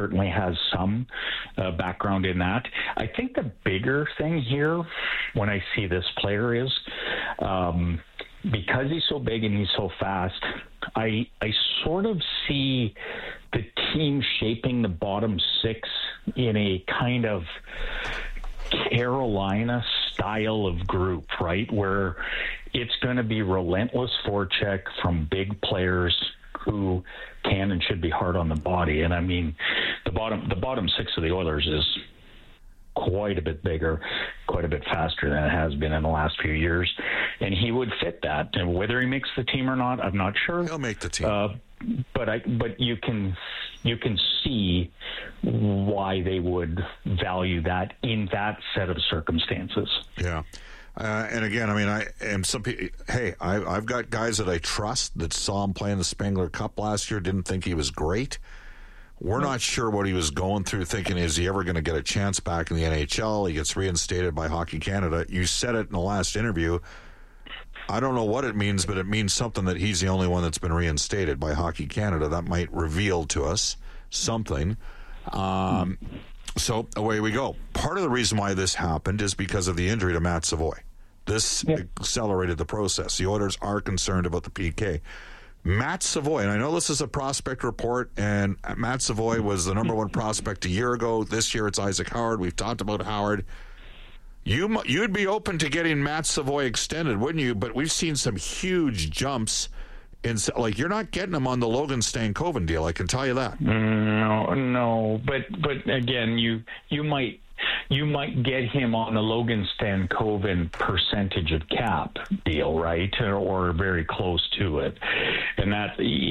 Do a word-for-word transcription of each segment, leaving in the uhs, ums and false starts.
certainly has some uh, background in that. I think the bigger thing here when I see this player is um, because he's so big and he's so fast, I I sort of see the team shaping the bottom six in a kind of Carolina style of group, right? Where it's going to be relentless forecheck from big players who can and should be hard on the body. And I mean, the bottom the bottom six of the Oilers is quite a bit bigger, quite a bit faster than it has been in the last few years. And he would fit that. And whether he makes the team or not, I'm not sure. He'll make the team. Uh, but I but you can you can see why they would value that in that set of circumstances. Yeah. Uh, and again, I mean, I and some people. Hey, I, I've got guys that I trust that saw him playing the Spengler Cup last year. Didn't think he was great. We're not sure what he was going through. Thinking, is he ever going to get a chance back in the N H L? He gets reinstated by Hockey Canada. You said it in the last interview. I don't know what it means, but it means something that he's the only one that's been reinstated by Hockey Canada. That might reveal to us something. Um, so away we go. Part of the reason why this happened is because of the injury to Matt Savoy. This yeah. accelerated the process. The Oilers are concerned about the P K. Matt Savoy, and I know this is a prospect report, and Matt Savoy was the number one prospect a year ago. This year it's Isaac Howard. We've talked about Howard. You, you'd be open to getting Matt Savoy extended, wouldn't you? But we've seen some huge jumps. In, like, you're not getting him on the Logan Stankoven deal, I can tell you that. No, no. But, but again, you you might... You might get him on the Logan Stankoven percentage of cap deal, right, or, or very close to it. And that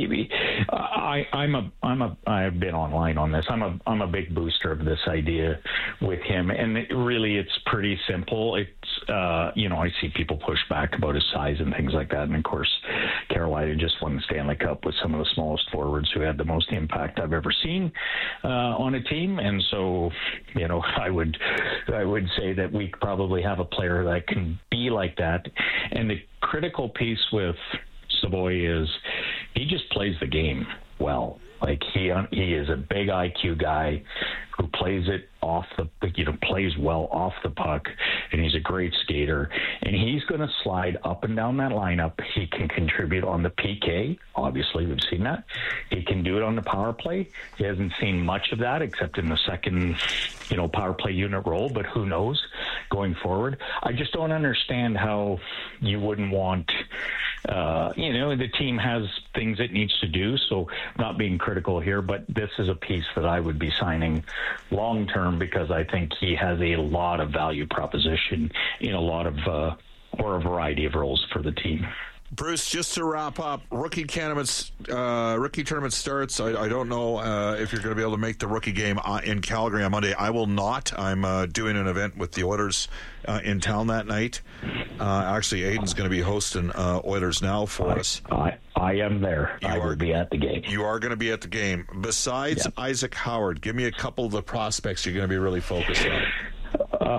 I, I'm a, I'm a, I've been online on this. I'm a, I'm a big booster of this idea with him, and it, really, it's pretty simple. It's, uh, you know, I see people push back about his size and things like that, and of course, Carolina just won the Stanley Cup with some of the smallest forwards who had the most impact I've ever seen uh, on a team, and so, you know, I would I would say that we probably have a player that can be like that. And the critical piece with Savoy is he just plays the game well. Like he he is a big I Q guy who plays it off the you know plays well off the puck, and he's a great skater, and he's going to slide up and down that lineup. He can contribute on the P K. Obviously, we've seen that. He can do it on the power play. He hasn't seen much of that except in the second, you know, power play unit role. But who knows going forward? I just don't understand how you wouldn't want. Uh, you know, the team has things it needs to do, so not being critical here, but this is a piece that I would be signing long term because I think he has a lot of value proposition in a lot of uh, or a variety of roles for the team. Bruce, just to wrap up, rookie tournaments, uh, rookie tournament starts. I, I don't know uh, if you're going to be able to make the rookie game uh, in Calgary on Monday. I will not. I'm uh, doing an event with the Oilers uh, in town that night. Uh, actually, Aiden's going to be hosting uh, Oilers Now for I, us. I, I am there. You I are, will be at the game. You are going to be at the game. Besides yeah. Isaac Howard, give me a couple of the prospects you're going to be really focused on. Uh,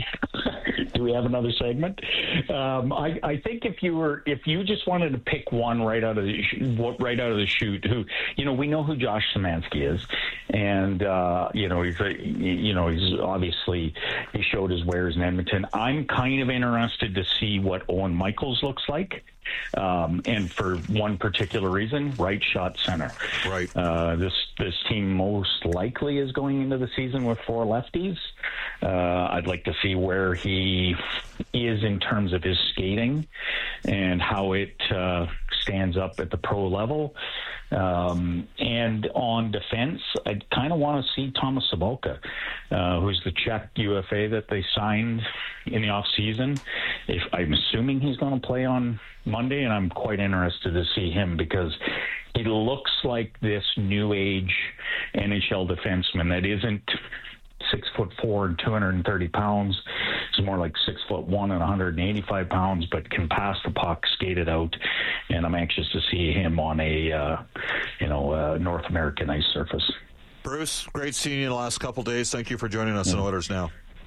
do we have another segment? Um, I, I think if you were, if you just wanted to pick one right out of the right out of the chute, who you know, we know who Josh Szymanski is, and uh, you know he's a, you know he's obviously he showed his wares in Edmonton. I'm kind of interested to see what Owen Michaels looks like. Um, and for one particular reason, right shot center. Right. Uh, this this team most likely is going into the season with four lefties. Uh, I'd like to see where he is in terms of his skating and how it uh, stands up at the pro level. Um, and on defense, I kind of want to see Thomas Sabolka, uh, who's the Czech U F A that they signed in the off season. If I'm assuming he's going to play on Monday, and I'm quite interested to see him because he looks like this new age N H L defenseman that isn't six foot four and two hundred thirty pounds. He's more like six foot one and one hundred eighty-five pounds, but can pass the puck, skate it out. And I'm anxious to see him on a, uh, you know, uh, North American ice surface. Bruce, great seeing you the last couple days. Thank you for joining us mm-hmm. on Oilers Now.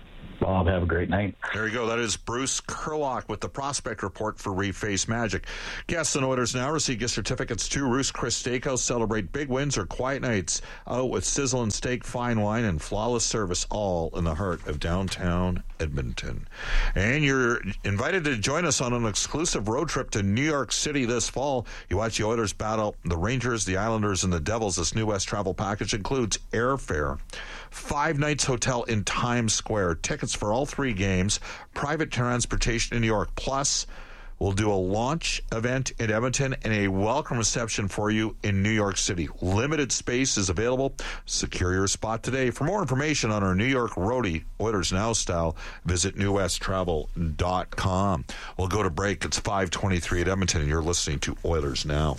Bob. Have a great night. There you go. That is Bruce Kurlock with the Prospect Report for Reface Magic. Guests and Oilers Now receive gift certificates to Ruth's Chris Steakhouse. Celebrate big wins or quiet nights out with sizzling steak, fine wine, and flawless service, all in the heart of downtown Edmonton. And you're invited to join us on an exclusive road trip to New York City this fall. You watch the Oilers battle the Rangers, the Islanders, and the Devils. This New West travel package includes airfare, five nights hotel in Times Square, tickets for all three games, private transportation in New York. Plus, we'll do a launch event in Edmonton and a welcome reception for you in New York City. Limited space is available. Secure your spot today. For more information on our New York roadie, Oilers Now style, visit new west travel dot com. We'll go to break. It's five twenty-three at Edmonton, and you're listening to Oilers Now.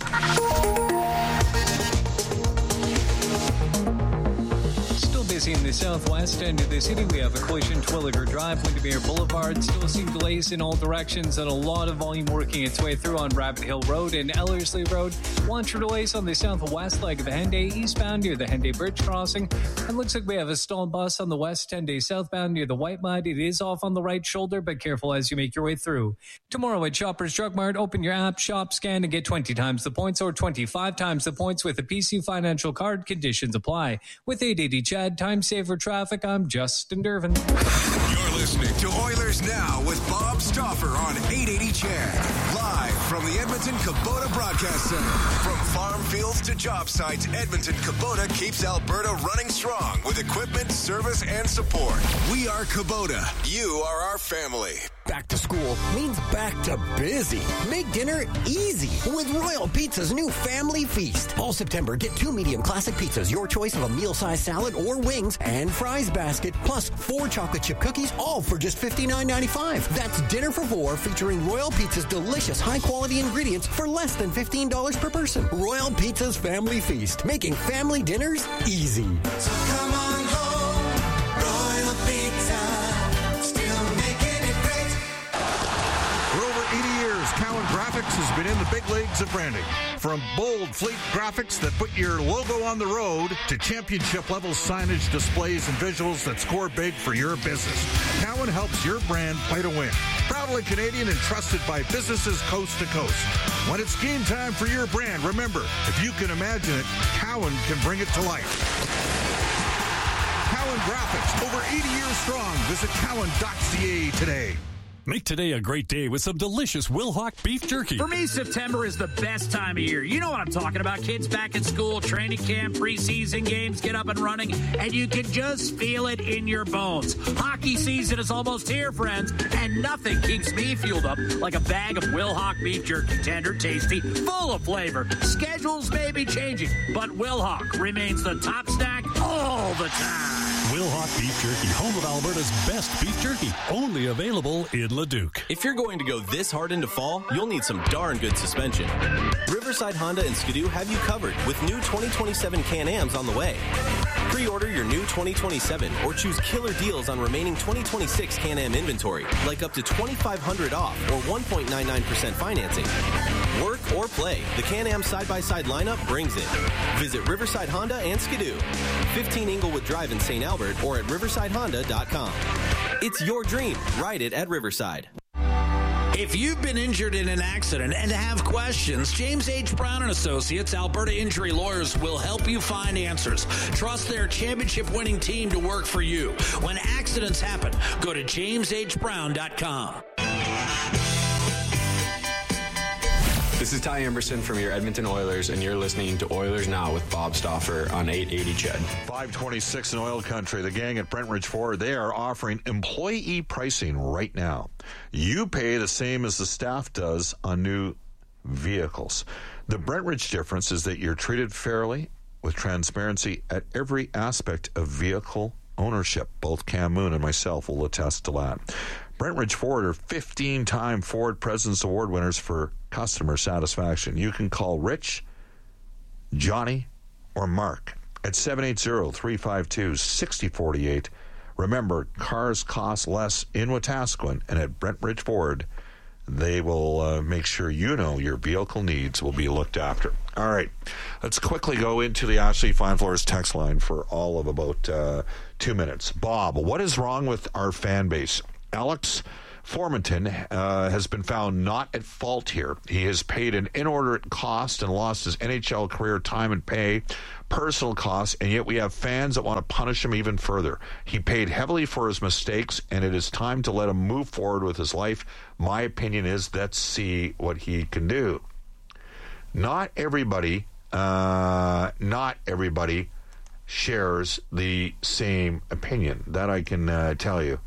Busy in the southwest end of the city. We have a collision Twilliger Drive, Windermere Boulevard. Still seeing delays in all directions and a lot of volume working its way through on Rabbit Hill Road and Ellerslie Road. Watch for delays on the southwest leg of the Henday eastbound near the Henday Bridge crossing. And looks like we have a stalled bus on the west Henday southbound near the White Mud. It is off on the right shoulder, but careful as you make your way through. Tomorrow at Shoppers Drug Mart, open your app, shop, scan, and get twenty times the points or twenty-five times the points with a P C Financial Card. Conditions apply. With eight eighty Chad, time saver traffic, I'm Justin Dervin. You're listening to Oilers Now with Bob Stauffer on eight eighty Chad. Live from the Edmonton Kubota Broadcast Center. From farm fields to job sites, Edmonton Kubota keeps Alberta running strong with equipment, service, and support. We are Kubota. You are our family. Back to school means back to busy. Make dinner easy with Royal Pizza's new Family Feast. All September, get two medium classic pizzas, your choice of a meal-sized salad or wings, and fries basket, plus four chocolate chip cookies, all for just fifty-nine ninety-five. That's dinner for four, featuring Royal Pizza's delicious, high-quality ingredients for less than fifteen dollars per person. Royal Pizza's Family Feast, making family dinners easy. So come on home, Royal Pizza, still making it great. For over eighty years, Cowan Graphics has been in the big leagues of branding. From bold fleet graphics that put your logo on the road to championship-level signage, displays, and visuals that score big for your business, Cowan helps your brand play to win. Proudly Canadian and trusted by businesses coast to coast. When it's game time for your brand, remember, if you can imagine it, Cowan can bring it to life. Cowan Graphics, over eighty years strong. Visit cowan dot c a today. Make today a great day with some delicious Wilhauk beef jerky. For me, September is the best time of year. You know what I'm talking about. Kids back in school, training camp, preseason games get up and running, and you can just feel it in your bones. Hockey season is almost here, friends, and nothing keeps me fueled up like a bag of Wilhauk beef jerky. Tender, tasty, full of flavor. Schedules may be changing, but Wilhauk remains the top snack all the time. Wilhauk Beef Jerky, home of Alberta's best beef jerky. Only available in Leduc. If you're going to go this hard into fall, you'll need some darn good suspension. Riverside Honda and Skidoo have you covered with new twenty twenty-seven Can-Ams on the way. Pre-order your new twenty twenty-seven or choose killer deals on remaining twenty twenty-six Can-Am inventory, like up to twenty-five hundred dollars off or one point nine nine percent financing. Work or play, the Can-Am side-by-side lineup brings it. Visit Riverside Honda and Skidoo, fifteen Inglewood Drive in Saint Albert, or at riverside honda dot com. It's your dream. Ride it at Riverside. If you've been injured in an accident and have questions, James H. Brown and Associates, Alberta Injury Lawyers, will help you find answers. Trust their championship-winning team to work for you. When accidents happen, go to james h brown dot com. This is Ty Emerson from your Edmonton Oilers, and you're listening to Oilers Now with Bob Stauffer on eight eighty Ched. five twenty-six in Oil Country. The gang at Brentridge Ford, they are offering employee pricing right now. You pay the same as the staff does on new vehicles. The Brentridge difference is that you're treated fairly with transparency at every aspect of vehicle ownership. Both Cam Moon and myself will attest to that. Brentridge Ford are fifteen-time Ford President's Award winners for customer satisfaction. You can call Rich, Johnny, or Mark at seven eight zero, three five two, six zero four eight. Remember, cars cost less in Wetaskiwin, and at Brentridge Ford, they will uh, make sure you know your vehicle needs will be looked after. All right. Let's quickly go into the Ashley Fine Floors text line for all of about uh, two minutes. Bob, what is wrong with our fan base? Alex Formanton uh, has been found not at fault here. He has paid an inordinate cost and lost his N H L career time and pay, personal costs, and yet we have fans that want to punish him even further. He paid heavily for his mistakes, and it is time to let him move forward with his life. My opinion is, let's see what he can do. Not everybody, uh, not everybody shares the same opinion. That I can uh, tell you.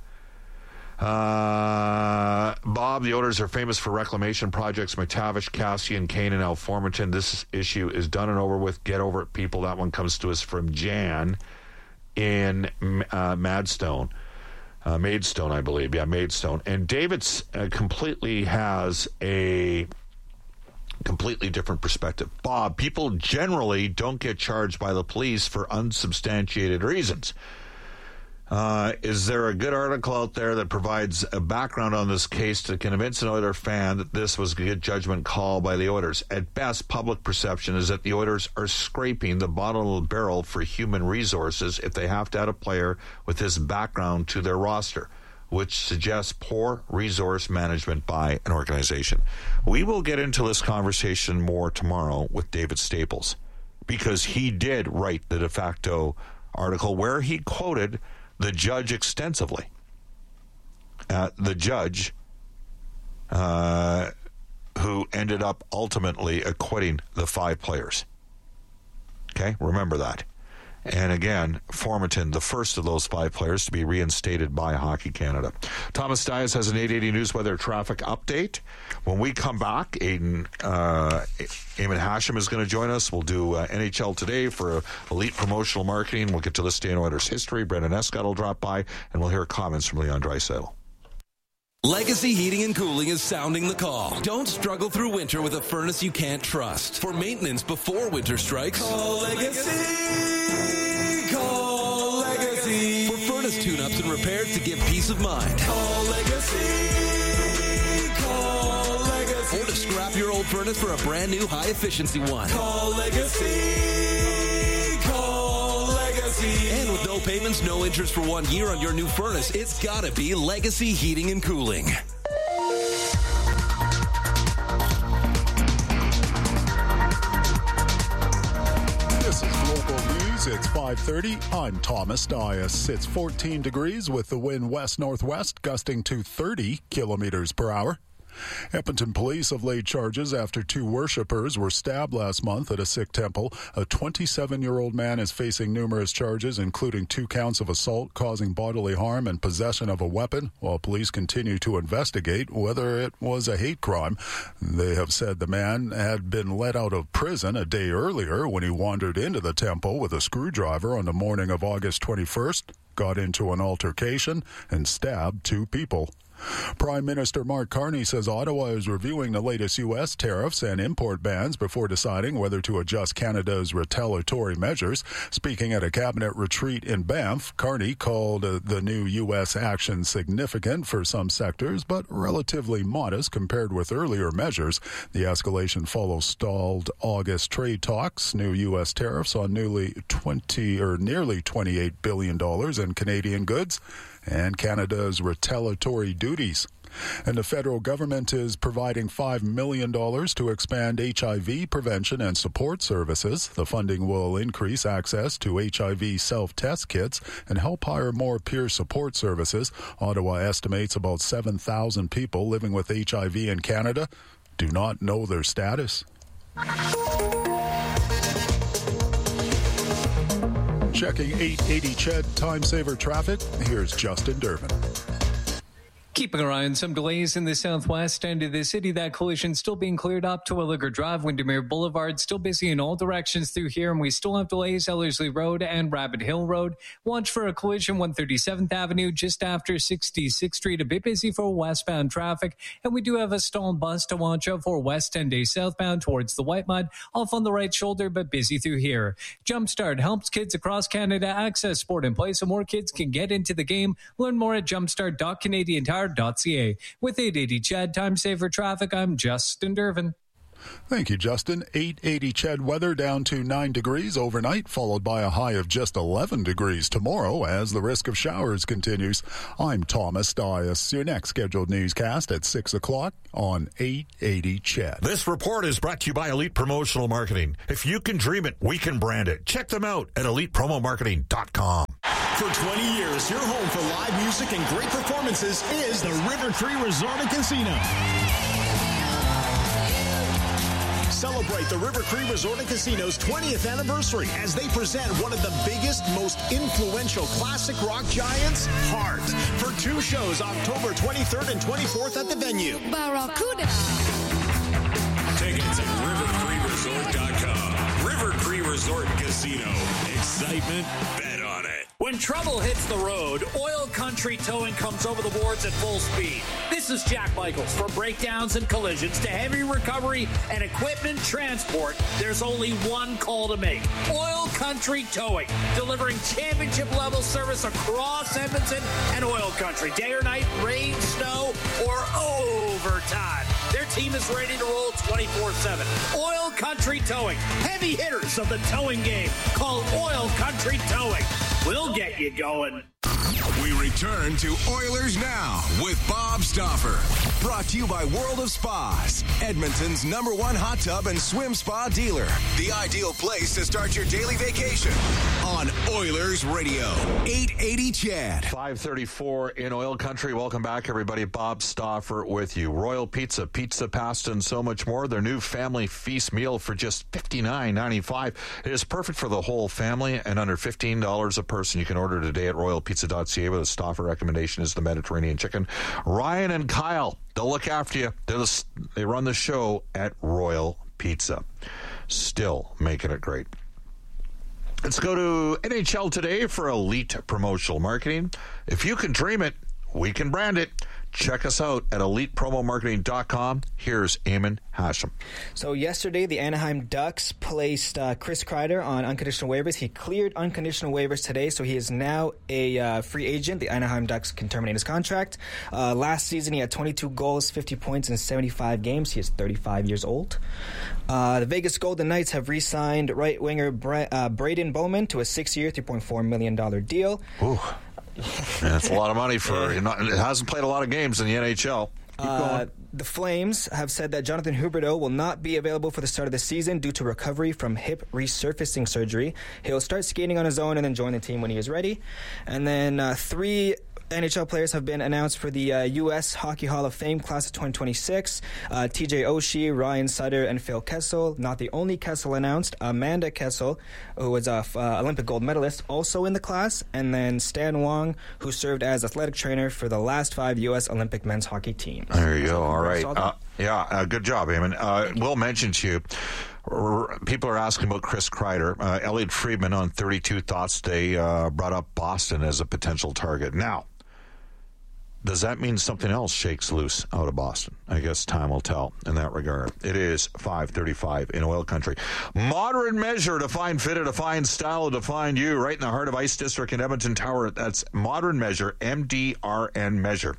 Uh, Bob, the Oilers are famous for reclamation projects. McTavish, Cassian, Kane, and Al Formanton. This issue is done and over with. Get over it, people. That one comes to us from Jan in uh, Madstone. Uh, Maidstone, I believe. Yeah, Maidstone. And David's uh, completely has a completely different perspective. Bob, people generally don't get charged by the police for unsubstantiated reasons. Uh, is there a good article out there that provides a background on this case to convince an Oiler fan that this was a good judgment call by the Oilers? At best, public perception is that the Oilers are scraping the bottom of the barrel for human resources if they have to add a player with this background to their roster, which suggests poor resource management by an organization. We will get into this conversation more tomorrow with David Staples, because he did write the de facto article where he quoted the judge extensively. Uh, the judge uh, who ended up ultimately acquitting the five players. Okay, remember that. And again, Formanton, the first of those five players to be reinstated by Hockey Canada. Thomas Dias has an eight eighty News Weather Traffic Update. When we come back, Aiden, uh, Eamon Hashem is going to join us. We'll do uh, N H L Today for Elite Promotional Marketing. We'll get to this day in Oilers history. Brendan Escott will drop by, and we'll hear comments from Leon Draisaitl. Legacy Heating and Cooling is sounding the call. Don't struggle through winter with a furnace you can't trust. For maintenance before winter strikes, call Legacy. Call Legacy. For furnace tune-ups and repairs to give peace of mind, call Legacy. Call Legacy. Or to scrap your old furnace for a brand new high-efficiency one, call Legacy. Call Legacy. And with no payments, no interest for one year on your new furnace, it's gotta be Legacy Heating and Cooling. This is local news. It's five thirty. I'm Thomas Dias. It's fourteen degrees with the wind west-northwest gusting to thirty kilometers per hour. Edmonton police have laid charges after two worshippers were stabbed last month at a Sikh temple. A twenty-seven-year-old man is facing numerous charges, including two counts of assault, causing bodily harm, and possession of a weapon, while police continue to investigate whether it was a hate crime. They have said the man had been let out of prison a day earlier when he wandered into the temple with a screwdriver on the morning of August twenty-first, got into an altercation, and stabbed two people. Prime Minister Mark Carney says Ottawa is reviewing the latest U S tariffs and import bans before deciding whether to adjust Canada's retaliatory measures. Speaking at a cabinet retreat in Banff, Carney called uh, the new U S action significant for some sectors, but relatively modest compared with earlier measures. The escalation follows stalled August trade talks, new U S tariffs on nearly twenty or nearly twenty-eight billion dollars in Canadian goods, and Canada's retaliatory duties. And the federal government is providing five million dollars to expand H I V prevention and support services. The funding will increase access to H I V self-test kits and help hire more peer support services. Ottawa estimates about seven thousand people living with H I V in Canada do not know their status. Checking eight eighty C H E D Time Saver Traffic, here's Justin Durbin. Keeping our eye on some delays in the southwest end of the city. That collision still being cleared up to Williger Drive, Windermere Boulevard. Still busy in all directions through here, and we still have delays Ellerslie Road and Rabbit Hill Road. Watch for a collision one thirty-seventh Avenue just after sixty-sixth Street. A bit busy for westbound traffic, and we do have a stalled bus to watch out for west ten day southbound towards the White Mud. Off on the right shoulder, but busy through here. Jumpstart helps kids across Canada access sport and play so more kids can get into the game. Learn more at jumpstart dot canadian tire dot c a. With eight eighty C H E D Time Saver Traffic, I'm Justin Durbin. Thank you, Justin. eight eighty C H E D weather down to nine degrees overnight, followed by a high of just eleven degrees tomorrow as the risk of showers continues. I'm Thomas Dias. Your next scheduled newscast at six o'clock on eight eighty C H E D. This report is brought to you by Elite Promotional Marketing. If you can dream it, we can brand it. Check them out at elite promo marketing dot com. For twenty years, your home for live music and great performances is the River Cree Resort and Casino. Celebrate the River Cree Resort and Casino's twentieth anniversary as they present one of the biggest, most influential classic rock giants, Heart, for two shows October twenty-third and twenty-fourth at the venue. Barracuda. Tickets at river cree resort dot com. River Cree Resort and Casino. Excitement, bet on it. When trouble hits the road, Oil Country Towing comes over the boards at full speed. This is Jack Michaels. From breakdowns and collisions to heavy recovery and equipment transport, there's only one call to make. Oil Country Towing, delivering championship-level service across Edmonton and Oil Country. Day or night, rain, snow, or overtime. Their team is ready to roll twenty-four seven. Oil Country Towing, heavy hitters of the towing game. Call Oil Country Towing. We'll get you going. We return to Oilers Now with Bob Stauffer. Brought to you by World of Spas, Edmonton's number one hot tub and swim spa dealer. The ideal place to start your daily vacation on Oilers Radio, eight eighty C H E D. five thirty-four in Oil Country. Welcome back, everybody. Bob Stauffer with you. Royal Pizza, pizza, pasta, and so much more. Their new family feast meal for just fifty-nine ninety-five. It is perfect for the whole family and under fifteen dollars a person. You can order today at royal pizza dot c a, where the Stauffer recommendation is the Mediterranean chicken. Ryan and Kyle, they'll look after you. The, they run the show at Royal Pizza. Still making it great. Let's go to N H L today for Elite Promotional Marketing. If you can dream it, we can brand it. Check us out at elite promo marketing dot com. Here's Eamon Hashem. So yesterday, the Anaheim Ducks placed uh, Chris Kreider on unconditional waivers. He cleared unconditional waivers today, so he is now a uh, free agent. The Anaheim Ducks can terminate his contract. Uh, last season, he had twenty-two goals, fifty points in seventy-five games. He is thirty-five years old. Uh, the Vegas Golden Knights have re-signed right winger Bra- uh, Braden Bowman to a six-year, three point four million dollars deal. Ooh. That's a lot of money for you know, it hasn't played a lot of games in the N H L. Keep Uh, going. the Flames have said that Jonathan Huberdeau will not be available for the start of the season due to recovery from hip resurfacing surgery. He'll start skating on his own and then join the team when he is ready. And then uh, three N H L players have been announced for the uh, U S Hockey Hall of Fame class of twenty twenty-six. Uh, T J Oshie, Ryan Sutter, and Phil Kessel. Not the only Kessel announced. Amanda Kessel, who was an uh, Olympic gold medalist, also in the class. And then Stan Wong, who served as athletic trainer for the last five U S Olympic men's hockey teams. There you go. All right. Uh, yeah, uh, good job, Eamon. Uh, we'll mention to you, people are asking about Chris Kreider. Uh, Elliot Friedman on thirty-two Thoughts Day uh, brought up Boston as a potential target. Now, does that mean something else shakes loose out of Boston? I guess time will tell in that regard. It is five thirty-five in Oil Country. Modern Measure, to find fit, to find style, to find you, right in the heart of Ice District in Edmonton Tower. That's Modern Measure, M D R N Measure.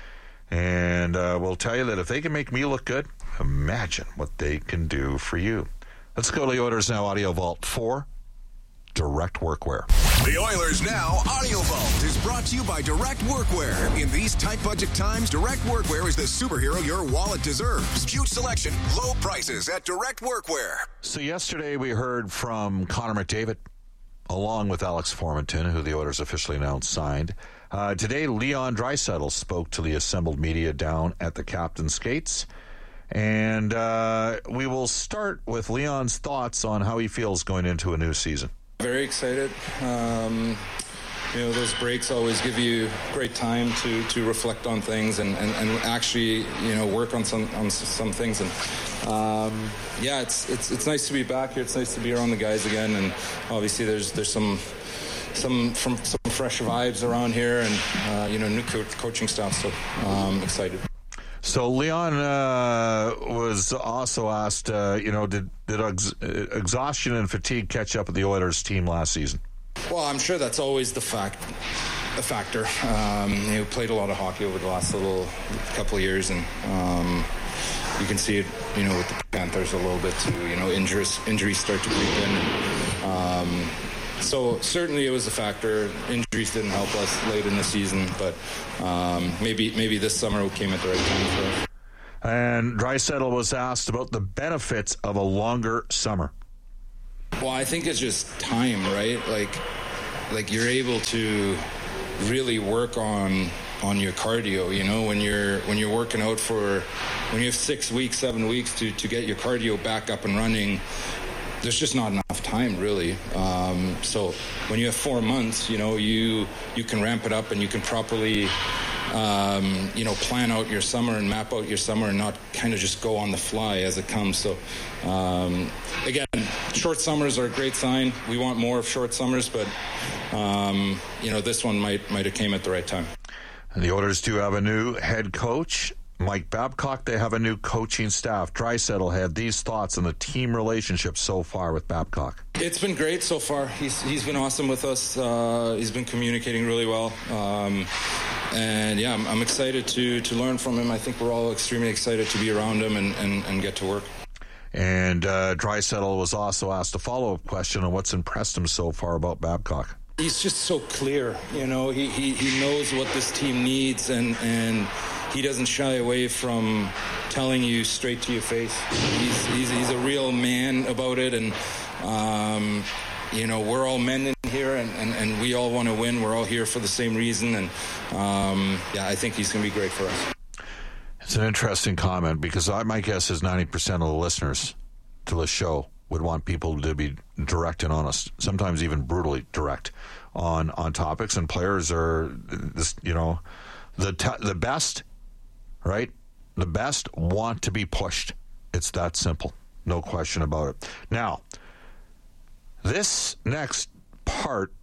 And uh, we'll tell you that if they can make me look good, imagine what they can do for you. Let's go to the Oilers Now Audio Vault for Direct Workwear. The Oilers Now Audio Vault is brought to you by Direct Workwear. In these tight budget times, Direct Workwear is the superhero your wallet deserves. Huge selection, low prices at Direct Workwear. So yesterday we heard from Connor McDavid, along with Alex Formenton, who the Oilers officially announced signed. Uh, today, Leon Draisaitl spoke to the assembled media down at the Captain's Skates. And uh, we will start with Leon's thoughts on how he feels going into a new season. Very excited. Um, you know, those breaks always give you great time to, to reflect on things and, and, and actually, you know, work on some on some things. And um, yeah, it's it's it's nice to be back here. It's nice to be around the guys again. And obviously, there's there's some some from some fresh vibes around here, and uh, you know, new co- coaching staff. So um, excited. So Leon uh, was also asked, uh, you know, did did ex- exhaustion and fatigue catch up with the Oilers team last season? Well, I'm sure that's always the fact, a factor. Um, you know, played a lot of hockey over the last little couple of years, and um, you can see it, you know, with the Panthers a little bit too. You know, injuries injuries start to creep in. Um, so certainly it was a factor. Injuries didn't help us late in the season, but um, maybe maybe this summer came at the right time for us. And Draisaitl was asked about the benefits of a longer summer. Well, I think it's just time, right? Like, like you're able to really work on on your cardio. You know, when you're when you're working out for when you have six weeks, seven weeks to to get your cardio back up and running. There's just not enough time, really. Um, so when you have four months, you know, you you can ramp it up and you can properly, um, you know, plan out your summer and map out your summer and not kind of just go on the fly as it comes. So, um, again, short summers are a great sign. We want more of short summers, but, um, you know, this one might might have came at the right time. And the Oilers do have a new head coach, Mike Babcock. They have a new coaching staff. Draisaitl had these thoughts on the team relationship so far with Babcock. It's been great so far. He's he's been awesome with us. Uh, he's been communicating really well. Um, and yeah, I'm, I'm excited to to learn from him. I think we're all extremely excited to be around him and, and, and get to work. And uh, Draisaitl was also asked a follow-up question on what's impressed him so far about Babcock. He's just so clear. You know, he, he, he knows what this team needs, and, and he doesn't shy away from telling you straight to your face. He's he's, he's a real man about it, and um, you know, we're all men in here, and, and, and we all want to win. We're all here for the same reason, and um, yeah, I think he's going to be great for us. It's an interesting comment because I, my guess is ninety percent of the listeners to the show would want people to be direct and honest, sometimes even brutally direct on on topics, and players are this, you know, the te- the best. Right? The best want to be pushed. It's that simple. No question about it. Now, this next part,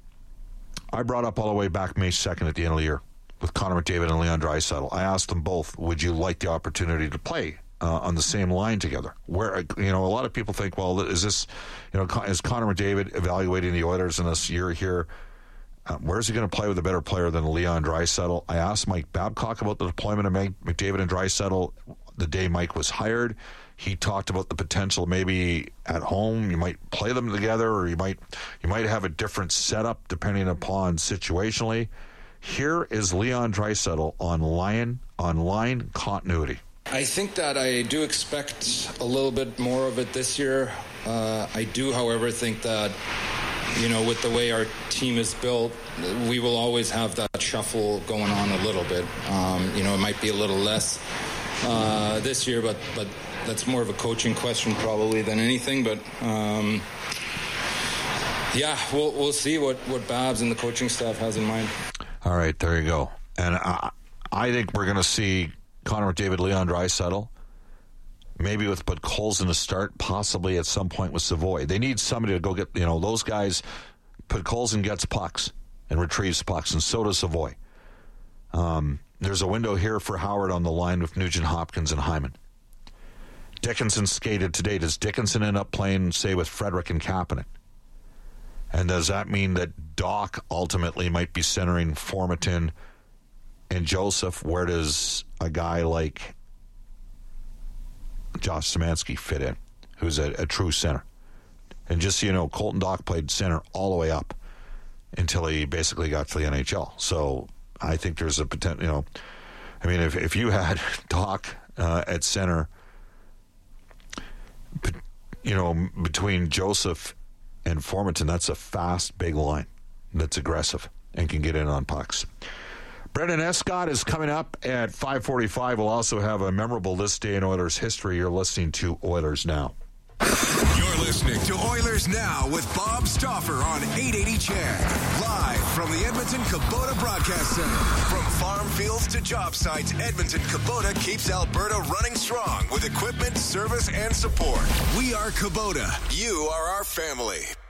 I brought up all the way back May second at the end of the year with Connor McDavid and Leon Draisaitl. I asked them both, would you like the opportunity to play uh, on the same line together? Where, you know, a lot of people think, well, is this, you know, is Connor McDavid evaluating the Oilers in this year here? Uh, where's he going to play with a better player than Leon Draisaitl? I asked Mike Babcock about the deployment of McDavid and Draisaitl the day Mike was hired. He talked about the potential maybe at home you might play them together, or you might you might have a different setup depending upon situationally. Here is Leon Draisaitl on line on line continuity. I think that I do expect a little bit more of it this year. Uh, I do, however, think that, you know, with the way our team is built, we will always have that shuffle going on a little bit. Um, you know, it might be a little less uh, this year, but but that's more of a coaching question probably than anything. But um, yeah, we'll we'll see what, what Babs and the coaching staff has in mind. All right, there you go. And I, I think we're going to see Connor McDavid, Leon Draisaitl, maybe with but Coles in the start, possibly at some point with Savoy. They need somebody to go get, you know, those guys. Put Colson gets pucks and retrieves pucks, and so does Savoy. Um, there's a window here for Howard on the line with Nugent Hopkins and Hyman. Dickinson skated today. Does Dickinson end up playing, say, with Frederick and Kapanen? And does that mean that Doc ultimately might be centering Formenton and Joseph? Where does a guy like Josh Szymanski fit in, who's a, a true center? And just so you know, Colton Dock played center all the way up until he basically got to the N H L. So I think there's a potential, you know, I mean, if, if you had Dock uh, at center, you know, between Joseph and Formenton, that's a fast, big line that's aggressive and can get in on pucks. Brendan Escott is coming up at five forty-five. We'll also have a memorable this day in Oilers history. You're listening to Oilers Now. You're listening to Oilers Now with Bob Stauffer on eight eighty C H E D. Live from the Edmonton Kubota Broadcast Center. From farm fields to job sites, Edmonton Kubota keeps Alberta running strong with equipment, service, and support. We are Kubota. You are our family.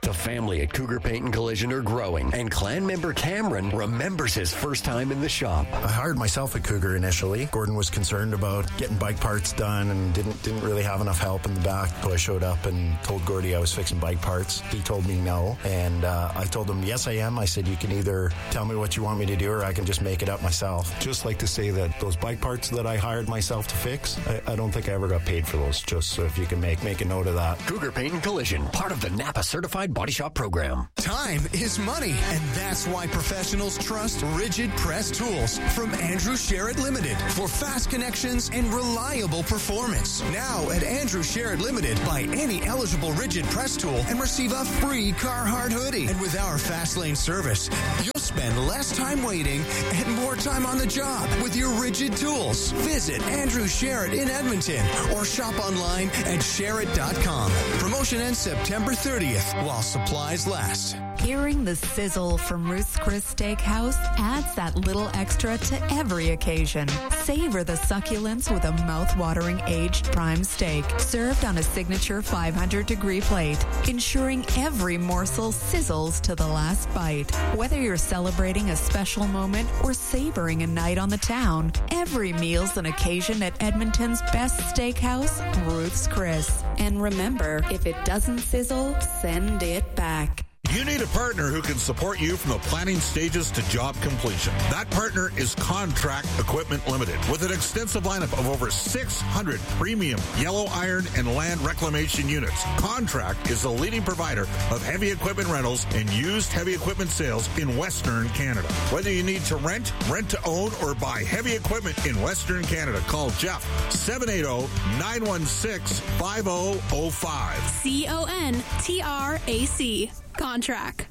The family at Cougar Paint and Collision are growing, and clan member Cameron remembers his first time in the shop. I hired myself at Cougar initially. Gordon was concerned about getting bike parts done and didn't didn't really have enough help in the back. So I showed up and told Gordy I was fixing bike parts. He told me no, and uh, I told him, yes, I am. I said, you can either tell me what you want me to do or I can just make it up myself. Just like to say that those bike parts that I hired myself to fix, I, I don't think I ever got paid for those, just so if you can make, make a note of that. Cougar Paint and Collision, part of the Napa Certified Body Shop program. Time is money, and that's why professionals trust Rigid Press Tools from Andrew Sherritt Limited for fast connections and reliable performance. Now at Andrew Sherritt Limited, buy any eligible Rigid Press tool and receive a free Carhartt hoodie. And with our fast lane service, you'll spend less time waiting and more time on the job with your Rigid tools. Visit Andrew Sherritt in Edmonton or shop online at sherritt dot com. Promotion ends September thirtieth while supplies last. Hearing the sizzle from Ruth's Chris Steakhouse adds that little extra to every occasion. Savor the succulence with a mouth-watering aged prime steak served on a signature five hundred degree plate, ensuring every morsel sizzles to the last bite. Whether you're celebrating a special moment or savoring a night on the town, every meal's an occasion at Edmonton's best steakhouse, Ruth's Chris. And remember, if it doesn't sizzle, send it back. You need a partner who can support you from the planning stages to job completion. That partner is Contract Equipment Limited. With an extensive lineup of over six hundred premium yellow iron and land reclamation units, Contract is the leading provider of heavy equipment rentals and used heavy equipment sales in Western Canada. Whether you need to rent, rent to own, or buy heavy equipment in Western Canada, call Jeff, seven eight zero, nine one six, five zero zero five. C O N T R A C. Contract.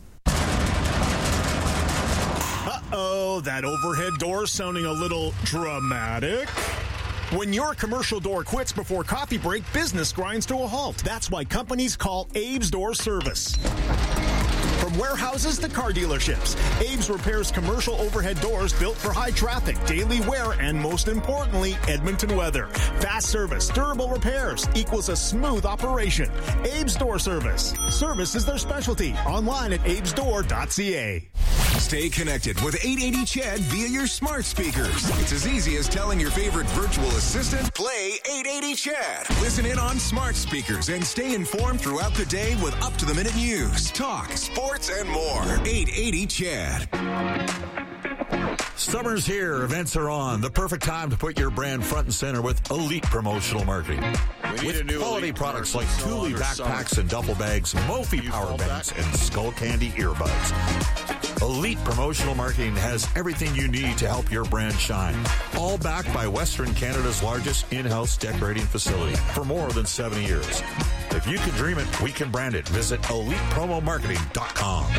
Uh-oh, that overhead door sounding a little dramatic. When your commercial door quits before coffee break, business grinds to a halt. That's why companies call Abe's Door Service. From warehouses to car dealerships, Abe's repairs commercial overhead doors built for high traffic, daily wear, and most importantly, Edmonton weather. Fast service, durable repairs equals a smooth operation. Abe's Door Service. Service is their specialty. Online at abes door dot c a. Stay connected with eight eighty C H E D via your smart speakers. It's as easy as telling your favorite virtual assistant, play eight eighty C H E D. Listen in on smart speakers and stay informed throughout the day with up-to-the-minute news, talk, sports, and more. eight eighty C H E D. Summer's here. Events are on. The perfect time to put your brand front and center with elite promotional marketing. With quality products like Thule backpacks and duffel bags, Mophie power banks, and Skull Candy earbuds. Elite promotional marketing has everything you need to help your brand shine. All backed by Western Canada's largest in-house decorating facility for more than seventy years. If you can dream it, we can brand it. Visit elite promo marketing dot com.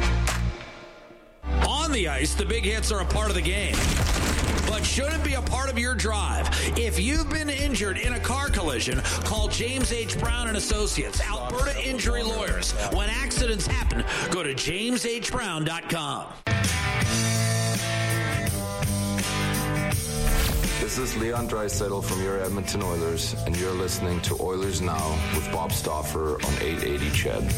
On the ice, the big hits are a part of the game, but shouldn't be a part of your drive. If you've been injured in a car collision, call James H. Brown and Associates, Alberta Injury Lawyers. When accidents happen, go to james h brown dot com. This is Leon Draisaitl from your Edmonton Oilers, and you're listening to Oilers Now with Bob Stauffer on eight eighty C H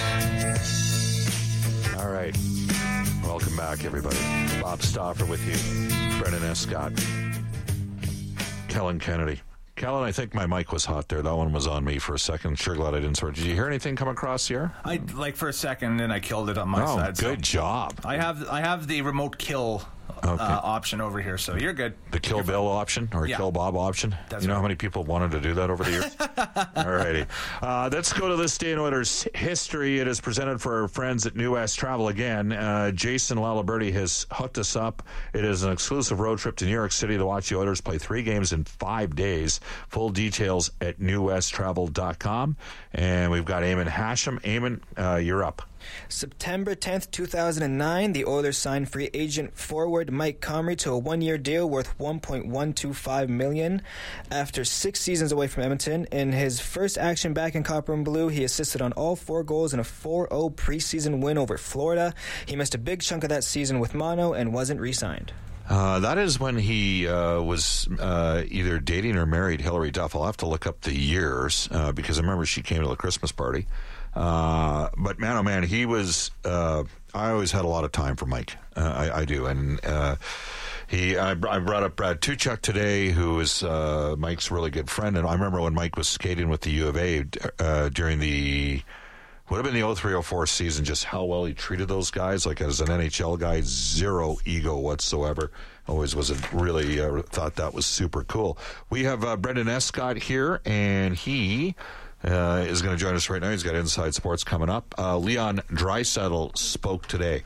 E D. All right. Welcome back, everybody. Bob Stauffer with you. Brendan Escott. Kellen Kennedy. Kellen, I think my mic was hot there. That one was on me for a second. Sure glad I didn't sort. Did you hear anything come across here? I like for a second, and I killed it on my oh, side. Good so job. I have I have the remote kill uh, okay. option over here, so you're good. The Kill Bill option or yeah. Kill Bob option? That's you know right. how many people wanted to do that over the years? All righty. Uh, let's go to this day in Oilers history. It is presented for our friends at New West Travel again. Uh, Jason Laliberti has hooked us up. It is an exclusive road trip to New York City to watch the Oilers play three games in five days. Full details at new west travel dot com. And we've got Eamon Hashem. Eamon, uh, you're up. September tenth, two thousand nine, the Oilers signed free agent forward Mike Comrie to a one-year deal worth one point one two five million dollars. After six seasons away from Edmonton, in his first action back in Copper and Blue, he assisted on all four goals in a four oh preseason win over Florida. He missed a big chunk of that season with mono and wasn't re-signed. Uh, that is when he uh, was uh, either dating or married Hillary Duff. I'll have to look up the years uh, because I remember she came to the Christmas party. Uh, but man, oh man, he was. Uh, I always had a lot of time for Mike. Uh, I, I do, and uh, he. I, I brought up Brad Tuchuk today, who is uh, Mike's really good friend. And I remember when Mike was skating with the U of A uh, during the. Would have been the oh three oh four season, just how well he treated those guys. Like as an N H L guy, zero ego whatsoever. Always was a really uh, thought that was super cool. We have uh, Brendan Escott here, and he uh, is going to join us right now. He's got Inside Sports coming up. Uh, Leon Draisaitl spoke today.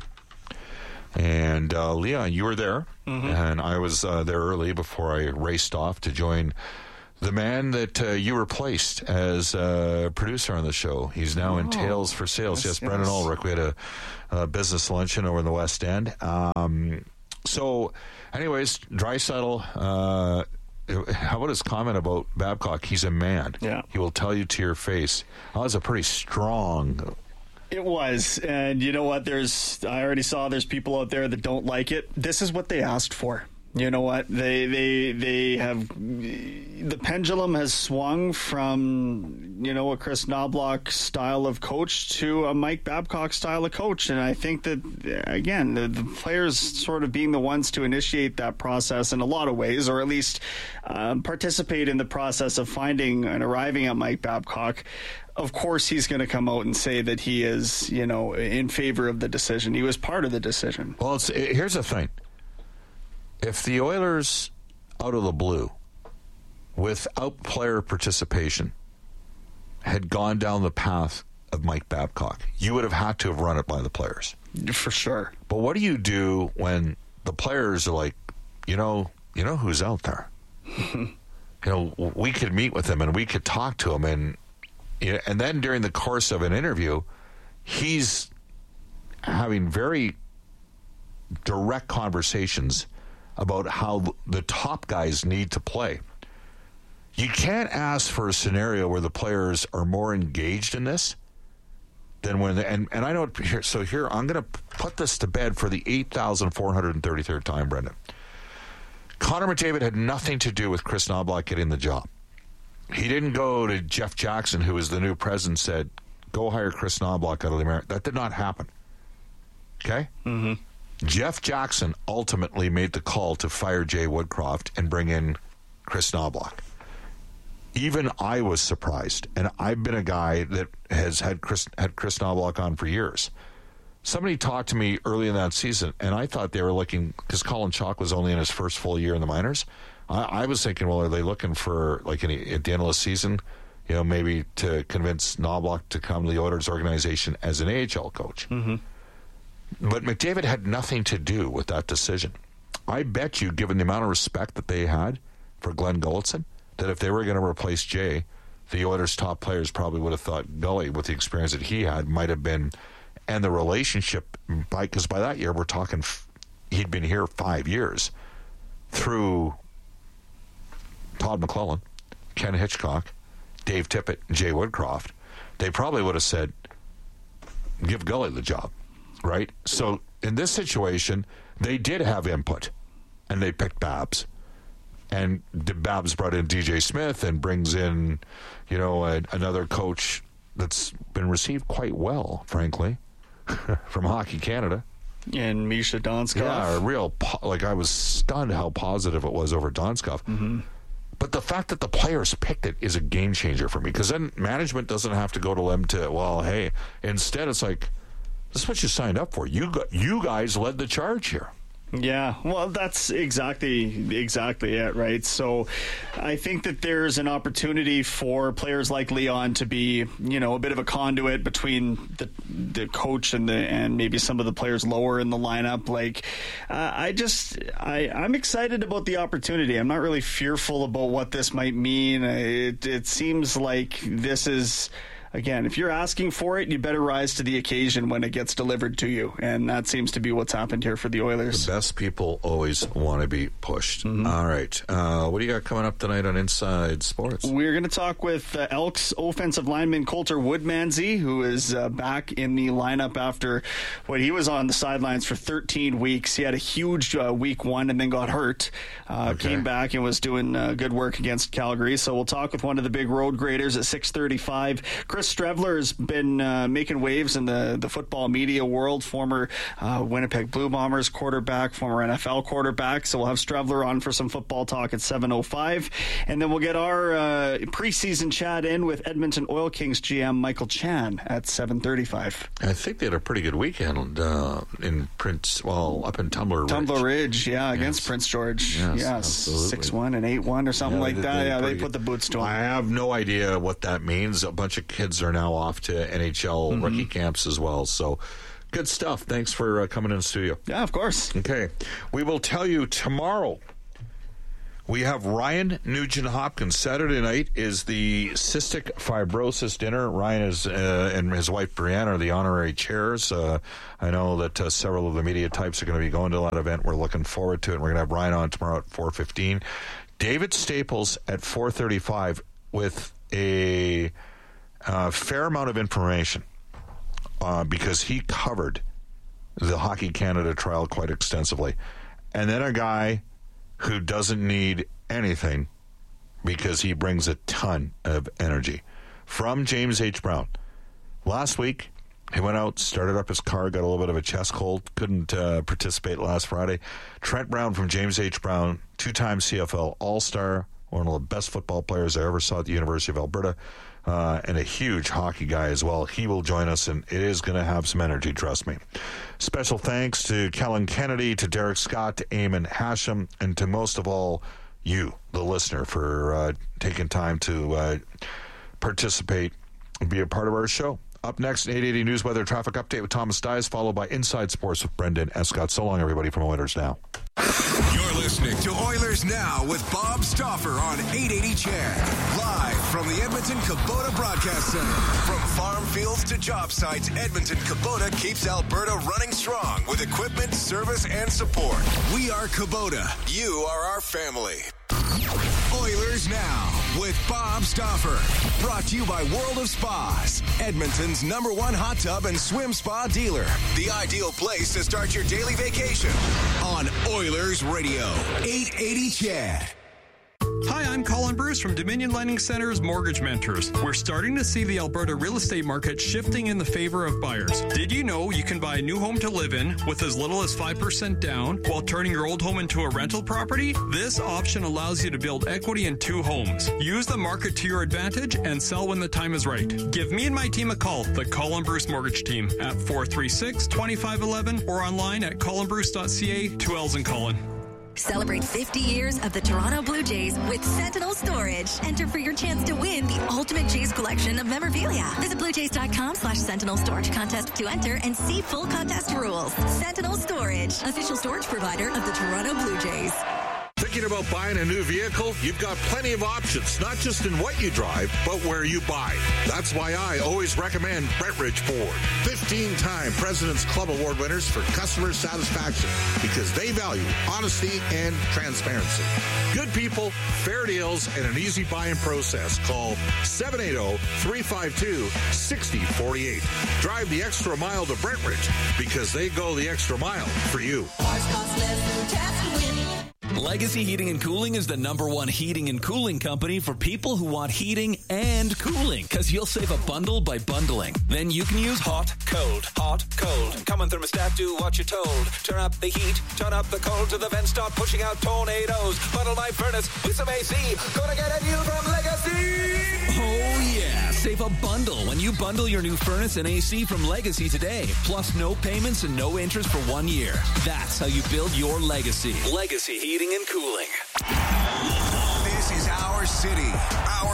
And uh, Leon, you were there, mm-hmm. and I was uh, there early before I raced off to join the man that uh, you replaced as uh, producer on the show. He's now oh, in Tales for Sales. Yes, yes, Brendan yes. Ulrich. We had a, a business luncheon over in the West End. Um, so, anyways, Draisaitl, uh, how about his comment about Babcock? He's a man. Yeah. He will tell you to your face. That was a pretty strong... It was, and you know what? There's, I already saw there's people out there that don't like it. This is what they asked for. You know what? They they they have the pendulum has swung from, you know, a Chris Knobloch style of coach to a Mike Babcock style of coach, and I think that again the, the players sort of being the ones to initiate that process in a lot of ways, or at least um, participate in the process of finding and arriving at Mike Babcock. Of course, he's going to come out and say that he is, you know, in favor of the decision. He was part of the decision. Well, it's, here's the thing. If the Oilers, out of the blue, without player participation, had gone down the path of Mike Babcock, you would have had to have run it by the players. For sure. But what do you do when the players are like, you know, you know who's out there? You know, we could meet with him and we could talk to him, and you know, and then during the course of an interview, he's having very direct conversations about how the top guys need to play. You can't ask for a scenario where the players are more engaged in this than when they, and, and I know here, so here I'm going to put this to bed for the eight thousand four hundred thirty-third time, Brendan. Connor McDavid had nothing to do with Chris Knobloch getting the job. He didn't go to Jeff Jackson, who was the new president, said, go hire Chris Knobloch out of the American. That did not happen. Okay? Mm-hmm. Jeff Jackson ultimately made the call to fire Jay Woodcroft and bring in Chris Knobloch. Even I was surprised, and I've been a guy that has had Chris had Chris Knobloch on for years. Somebody talked to me early in that season, and I thought they were looking, because Colin Chalk was only in his first full year in the minors. I, I was thinking, well, are they looking for, like, any, at the end of the season, you know, maybe to convince Knobloch to come to the Oilers organization as an A H L coach? Mm-hmm. But McDavid had nothing to do with that decision. I bet you, given the amount of respect that they had for Glenn Gulletson, that if they were going to replace Jay, the Oilers' top players probably would have thought Gully, with the experience that he had, might have been, and the relationship, because by, by that year, we're talking, he'd been here five years, through Todd McClellan, Ken Hitchcock, Dave Tippett, and Jay Woodcroft, they probably would have said, give Gully the job. Right? So in this situation, they did have input, and they picked Babs. And Babs brought in D J Smith and brings in, you know, a, another coach that's been received quite well, frankly, from Hockey Canada. And Misha Donskov. Yeah, a real, po- like I was stunned how positive it was over Donskov. Mm-hmm. But the fact that the players picked it is a game changer for me, because then management doesn't have to go to them to, well, hey, instead it's like, this is what you signed up for. You got, you guys led the charge here. Yeah, well, that's exactly exactly it, right? So I think that there's an opportunity for players like Leon to be, you know, a bit of a conduit between the the coach and the and maybe some of the players lower in the lineup. Like, uh, I just I I'm excited about the opportunity. I'm not really fearful about what this might mean. It it seems like this is. Again, if you're asking for it, you better rise to the occasion when it gets delivered to you. And that seems to be what's happened here for the Oilers. The best people always want to be pushed. Mm-hmm. All right. Uh, what do you got coming up tonight on Inside Sports? We're going to talk with uh, Elks offensive lineman Coulter Woodmansey, who is uh, back in the lineup after what well, he was on the sidelines for thirteen weeks. He had a huge uh, week one and then got hurt. Uh, okay. Came back and was doing uh, good work against Calgary. So we'll talk with one of the big road graders at six thirty-five. Chris Chris Strevler's been uh, making waves in the, the football media world, former uh, Winnipeg Blue Bombers quarterback, former N F L quarterback. So we'll have Strevler on for some football talk at seven oh five. And then we'll get our uh, preseason chat in with Edmonton Oil Kings G M Michael Chan at seven thirty-five. I think they had a pretty good weekend uh, in Prince, well, up in Tumbler Ridge. Tumbler Ridge, yeah, against yes. Prince George. Yes, yes. six one and eight one or something yeah, like they, that. they Yeah, they pretty, put the boots to them. I have no idea what that means. A bunch of kids are now off to N H L mm-hmm. rookie camps as well. So good stuff. Thanks for uh, coming in the studio. Yeah, of course. Okay. We will tell you tomorrow. We have Ryan Nugent-Hopkins. Saturday night is the cystic fibrosis dinner. Ryan is uh, and his wife Brianne are the honorary chairs. Uh, I know that uh, several of the media types are going to be going to that event. We're looking forward to it. We're going to have Ryan on tomorrow at four fifteen. David Staples at four thirty-five with a uh, fair amount of information uh, because he covered the Hockey Canada trial quite extensively. And then a guy who doesn't need anything because he brings a ton of energy. From James H. Brown. Last week, he went out, started up his car, got a little bit of a chest cold, couldn't uh, participate last Friday. Trent Brown from James H. Brown, two-time C F L All-Star, one of the best football players I ever saw at the University of Alberta, uh, and a huge hockey guy as well. He will join us, and it is going to have some energy, trust me. Special thanks to Kellen Kennedy, to Derek Scott, to Eamon Hashem, and to most of all, you, the listener, for uh, taking time to uh, participate and be a part of our show. Up next, an eight eighty News Weather Traffic Update with Thomas Dias, followed by Inside Sports with Brendan Escott. So long, everybody, from Oilers Now. You're listening to Oilers Now with Bob Stauffer on eight eighty C H E D. Live from the Edmonton Kubota Broadcast Center. From farm fields to job sites, Edmonton Kubota keeps Alberta running strong with equipment, service, and support. We are Kubota. You are our family. Oilers Now with Bob Stauffer. Brought to you by World of Spas, Edmonton's number one hot tub and swim spa dealer. The ideal place to start your daily vacation on Oilers Radio, eight eighty C H E D. Hi, I'm Colin Bruce from Dominion Lending Center's Mortgage Mentors. We're starting to see the Alberta real estate market shifting in the favor of buyers. Did you know you can buy a new home to live in with as little as five percent down while turning your old home into a rental property? This option allows you to build equity in two homes. Use the market to your advantage and sell when the time is right. Give me and my team a call, the Colin Bruce Mortgage Team, at four three six, two five one one or online at colin bruce dot c a. Two L's in Colin. Celebrate fifty years of the Toronto Blue Jays with Sentinel Storage. Enter for your chance to win the ultimate Jays collection of memorabilia. Visit bluejays.com slash Sentinel Storage contest to enter and see full contest rules. Sentinel Storage, official storage provider of the Toronto Blue Jays. Thinking about buying a new vehicle? You've got plenty of options, not just in what you drive, but where you buy. That's why I always recommend Brentridge Ford. fifteen-time President's Club Award winners for customer satisfaction because they value honesty and transparency. Good people, fair deals, and an easy buying process. Call seven eight zero, three five two, six zero four eight. Drive the extra mile to Brentridge because they go the extra mile for you. Legacy Heating and Cooling is the number one heating and cooling company for people who want heating and cooling, because you'll save a bundle by bundling. Then you can use hot, cold, hot, cold. Come on, thermostat, do what you're told. Turn up the heat, turn up the cold to the vent, start pushing out tornadoes. Bundle my furnace with some A C. Gonna get a new from Legacy. Oh, yeah. Save a bundle when you bundle your new furnace and A C from Legacy today. Plus no payments and no interest for one year. That's how you build your legacy. Legacy Heating and Cooling. This is our city, our